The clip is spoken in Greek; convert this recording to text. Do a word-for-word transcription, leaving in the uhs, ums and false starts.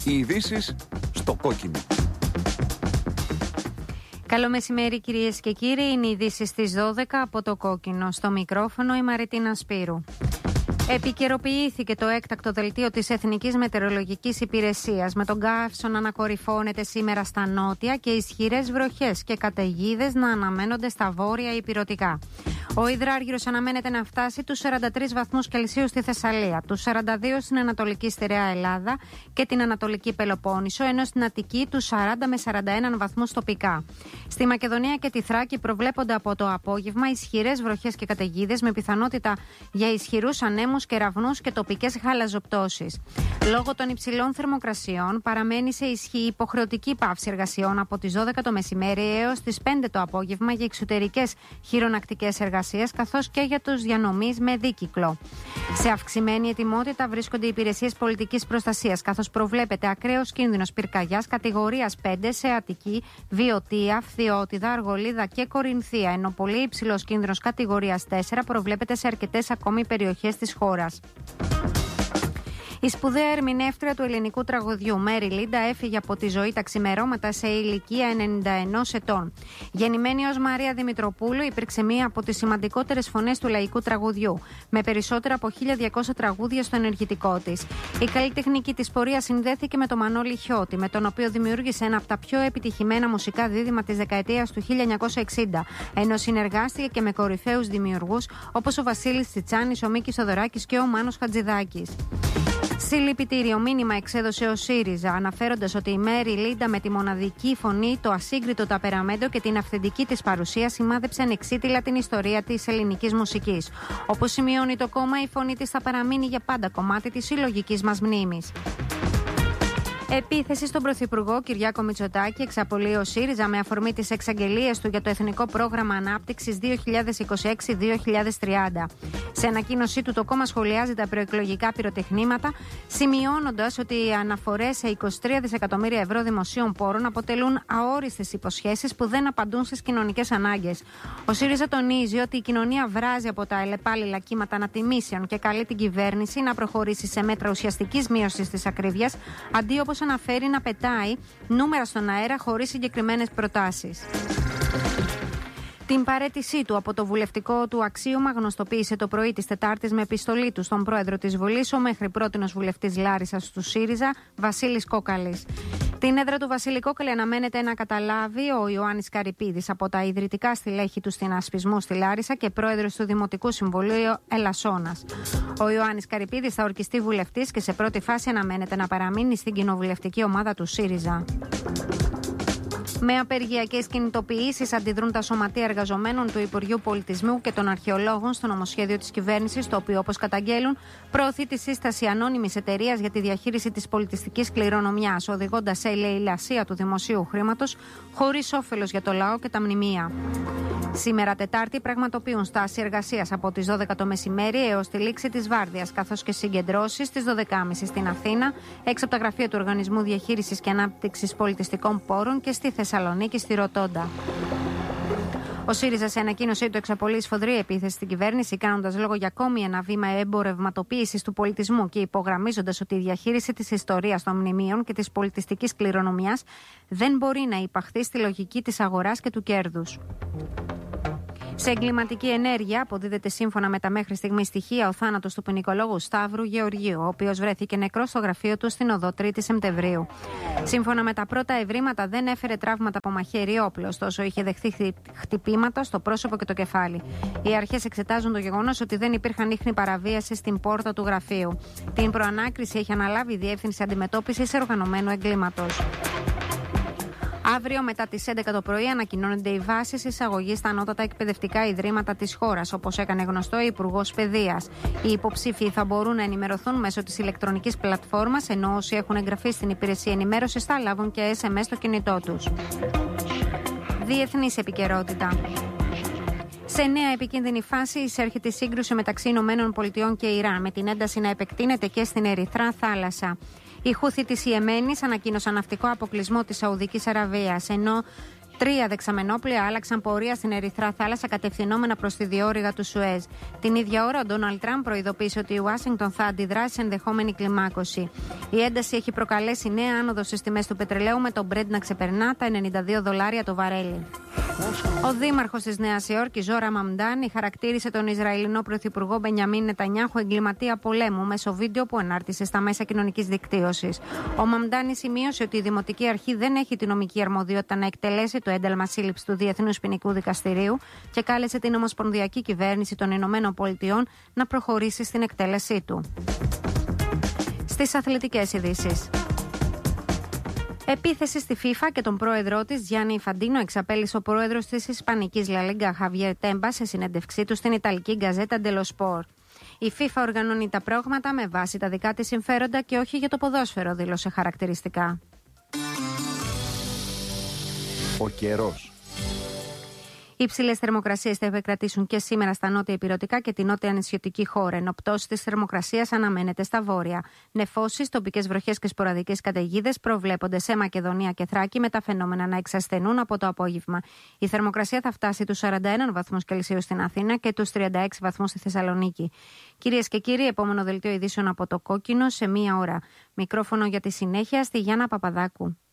Οι ειδήσεις στο κόκκινο. Καλό μεσημέρι κυρίες και κύριοι, είναι οι ειδήσεις στις δώδεκα από το κόκκινο. Στο μικρόφωνο η Μαριτίνα Σπύρου. Επικαιροποιήθηκε το έκτακτο δελτίο της Εθνικής Μετεωρολογικής Υπηρεσίας, με τον καύσωνα να ανακορυφώνεται σήμερα στα νότια και ισχυρές βροχές και καταιγίδες να αναμένονται στα βόρεια ηπειρωτικά. Ο υδράργυρος αναμένεται να φτάσει τους σαράντα τρεις βαθμούς Κελσίου στη Θεσσαλία, τους σαράντα δύο στην Ανατολική Στερεά Ελλάδα και την Ανατολική Πελοπόννησο, ενώ στην Αττική τους σαράντα με σαράντα ένα βαθμούς τοπικά. Στη Μακεδονία και τη Θράκη προβλέπονται από το απόγευμα ισχυρές βροχές και καταιγίδες με πιθανότητα για ισχυρούς ανέμους, κεραυνούς και τοπικές χαλαζοπτώσεις. Λόγω των υψηλών θερμοκρασιών παραμένει σε ισχύ υποχρεωτική πάυση εργασιών από τις δώδεκα το μεσημέρι έως τις πέντε το απόγευμα για εξωτερικές χειρονακτικές εργασίες, καθώς και για τους διανομείς με δίκυκλο. Σε αυξημένη ετοιμότητα βρίσκονται οι υπηρεσίες πολιτικής προστασίας, καθώς προβλέπεται ακραίος κίνδυνος πυρκαγιάς κατηγορίας πέντε σε Αττική, Βιωτία, Φθιώτιδα, Αργολίδα και Κορινθία, ενώ πολύ υψηλός κίνδυνος κατηγορίας τέσσερα προβλέπεται σε αρκετές ακόμη περιοχές της χώρας. Η σπουδαία ερμηνεύτρια του ελληνικού τραγουδιού Μέρι Λίντα έφυγε από τη ζωή τα ξημερώματα σε ηλικία ενενήντα ενός ετών. Γεννημένη ως Μαρία Δημητροπούλου, υπήρξε μία από τις σημαντικότερες φωνές του λαϊκού τραγουδιού, με περισσότερα από χίλια διακόσια τραγούδια στο ενεργητικό της. Η καλλιτεχνική της πορεία συνδέθηκε με τον Μανώλη Χιώτη, με τον οποίο δημιούργησε ένα από τα πιο επιτυχημένα μουσικά δίδυμα της δεκαετίας του χίλια εννιακόσια εξήντα, ενώ συνεργάστηκε και με κορυφαίους δημιουργούς όπως ο Βασίλης Τσιτσάνης, ο Μίκης Θοδωράκης και ο Μάνος Χατζηδάκης. Συλληπιτήριο μήνυμα εξέδωσε ο ΣΥΡΙΖΑ, αναφέροντας ότι η Μέρι Λίντα με τη μοναδική φωνή, το ασύγκριτο ταπεραμέντο και την αυθεντική της παρουσία σημάδεψε ανεξίτηλα την ιστορία της ελληνικής μουσικής. Όπως σημειώνει το κόμμα, η φωνή της θα παραμείνει για πάντα κομμάτι της συλλογικής μας μνήμης. Επίθεση στον Πρωθυπουργό Κυριάκο Μητσοτάκη εξαπολύει ο ΣΥΡΙΖΑ με αφορμή τις εξαγγελίες του για το Εθνικό Πρόγραμμα Ανάπτυξης δύο χιλιάδες είκοσι έξι με δύο χιλιάδες τριάντα. Σε ανακοίνωσή του, το κόμμα σχολιάζει τα προεκλογικά πυροτεχνήματα, σημειώνοντας ότι οι αναφορές σε είκοσι τρία δισεκατομμύρια ευρώ δημοσίων πόρων αποτελούν αόριστες υποσχέσεις που δεν απαντούν στις κοινωνικές ανάγκες. Ο ΣΥΡΙΖΑ τονίζει ότι η κοινωνία βράζει από τα αλλεπάλληλα κύματα ανατιμήσεων και καλεί την κυβέρνηση να προχωρήσει σε μέτρα ουσιαστικής μείωσης της ακρίβειας, αντί όπως αναφέρει να πετάει νούμερα στον αέρα χωρίς συγκεκριμένες προτάσεις. Την παραίτησή του από το βουλευτικό του αξίωμα γνωστοποίησε το πρωί της Τετάρτης με επιστολή του στον πρόεδρο της Βουλής, ο μέχρι πρότινος βουλευτής Λάρισσας του ΣΥΡΙΖΑ, Βασίλης Κόκαλης. Την έδρα του Βασίλη Κόκαλη αναμένεται να καταλάβει ο Ιωάννης Καρυπίδης, από τα ιδρυτικά στελέχη του συνασπισμού στη Λάρισα και πρόεδρος του Δημοτικού Συμβουλίου Ελασσόνας. Ο Ιωάννης Καρυπίδης θα ορκιστεί βουλευτής και σε πρώτη φάση αναμένεται να παραμείνει στην κοινοβουλευτική ομάδα του ΣΥΡΙΖΑ. Με απεργιακές κινητοποιήσεις αντιδρούν τα σωματεία εργαζομένων του Υπουργείου Πολιτισμού και των αρχαιολόγων στο νομοσχέδιο της κυβέρνησης, το οποίο, όπως καταγγέλουν, προωθεί τη σύσταση ανώνυμης εταιρείας για τη διαχείριση της πολιτιστικής κληρονομιάς, οδηγώντας σε λαιλασία του δημοσίου χρήματος, χωρίς όφελος για το λαό και τα μνημεία. Σήμερα Τετάρτη πραγματοποιούν στάση εργασίας από τις δώδεκα το μεσημέρι έως τη λήξη της βάρδιας, καθώς και συγκεντρώσεις στις δώδεκα και τριάντα στην Αθήνα, έξω από τα γραφεία του Οργανισμού Διαχείρισης και Ανάπτυξης Πολιτιστικών Πόρων και στη Θεσσαλονίκη, στη Ροτόντα. Ο ΣΥΡΙΖΑ σε ανακοίνωσή του εξαπολύει σφοδρή επίθεση στην κυβέρνηση, κάνοντας λόγο για ακόμη ένα βήμα εμπορευματοποίησης του πολιτισμού και υπογραμμίζοντας ότι η διαχείριση της ιστορίας των μνημείων και της πολιτιστικής κληρονομιάς δεν μπορεί να υπαχθεί στη λογική της αγοράς και του κέρδους. Σε εγκληματική ενέργεια αποδίδεται σύμφωνα με τα μέχρι στιγμή στοιχεία ο θάνατος του ποινικολόγου Σταύρου Γεωργίου, ο οποίος βρέθηκε νεκρός στο γραφείο του στην οδό τρίτη Σεπτεμβρίου. Σύμφωνα με τα πρώτα ευρήματα, δεν έφερε τραύματα από μαχαίρι όπλο, ωστόσο είχε δεχθεί χτυπήματα στο πρόσωπο και το κεφάλι. Οι αρχές εξετάζουν το γεγονός ότι δεν υπήρχαν ίχνη παραβίαση στην πόρτα του γραφείου. Την προανάκριση έχει αναλάβει η Διεύθυνση Αντιμετώπισης Οργανωμένου Εγκλήματος. Αύριο μετά τις έντεκα το πρωί ανακοινώνονται οι βάσεις εισαγωγής στα ανώτατα εκπαιδευτικά ιδρύματα της χώρας, όπως έκανε γνωστό η Υπουργός Παιδείας. Οι υποψήφοι θα μπορούν να ενημερωθούν μέσω της ηλεκτρονικής πλατφόρμας, ενώ όσοι έχουν εγγραφεί στην υπηρεσία ενημέρωσης θα λάβουν και ες εμ ες στο κινητό τους. Διεθνής επικαιρότητα. Σε νέα επικίνδυνη φάση εισέρχεται η σύγκρουση μεταξύ Ηνωμένων Πολιτειών και Ιράν, με την ένταση να επεκτείνεται και στην Ερυθρά θάλασσα. Οι Χούθι της Ιεμένης ανακοίνωσαν ναυτικό αποκλεισμό της Σαουδικής Αραβίας, ενώ Τρία δεξαμενόπλοια άλλαξαν πορεία στην Ερυθρά Θάλασσα κατευθυνόμενα προς τη διόρυγα του Σουέζ. Την ίδια ώρα, ο Ντόναλντ Τραμπ προειδοποίησε ότι η Ουάσιγκτον θα αντιδράσει σε ενδεχόμενη κλιμάκωση. Η ένταση έχει προκαλέσει νέα άνοδο στις τιμές του πετρελαίου, με το Brent να ξεπερνά τα ενενήντα δύο δολάρια το βαρέλι. Ο δήμαρχος της Νέας Υόρκης, Ζόρα Μαμντάνη, χαρακτήρισε τον Ισραηλινό πρωθυπουργό Μπενιαμίν Νετανιάχου εγκληματία πολέμου μέσω βίντεο που ενάρτησε στα μέσα κοινωνικής δικτύωσης. Ο Μαμντάνη σημείωσε ότι η Δημοτική Αρχή δεν έχει τη νομική αρμοδιότητα να εκτελέσει το ένταλμα σύλληψη του Διεθνούς Ποινικού Δικαστηρίου και κάλεσε την Ομοσπονδιακή Κυβέρνηση των Ηνωμένων Πολιτειών να προχωρήσει στην εκτέλεσή του. Στις αθλητικές ειδήσεις. Επίθεση στη FIFA και τον πρόεδρό της, Γιάννη Ιφαντίνο, εξαπέλυσε ο πρόεδρος της Ισπανικής Λα Λίγκα, Χαβιέρ Τέμπα, σε συνέντευξή του στην Ιταλική γκαζέτα Dello Sport. Η FIFA οργανώνει τα πρόγραμματα με βάση τα δικά της συμφέροντα και όχι για το ποδόσφαιρο, δήλωσε χαρακτηριστικά. Ο καιρός. Οι υψηλές θερμοκρασίες θα επικρατήσουν και σήμερα στα νότια ηπειρωτικά και την νότια νησιωτική χώρα, ενώ πτώση της θερμοκρασίας αναμένεται στα βόρεια. Νεφώσεις, τοπικές βροχές και σποραδικές καταιγίδες προβλέπονται σε Μακεδονία και Θράκη, με τα φαινόμενα να εξασθενούν από το απόγευμα. Η θερμοκρασία θα φτάσει τους σαράντα ένα βαθμούς Κελσίου στην Αθήνα και τους τριάντα έξι βαθμούς στη Θεσσαλονίκη. Κυρίες και κύριοι, επόμενο δελτίο ειδήσεων από το Κόκκινο σε μία ώρα. Μικρόφωνο για τη συνέχεια στη Γιάννα Παπαδάκου.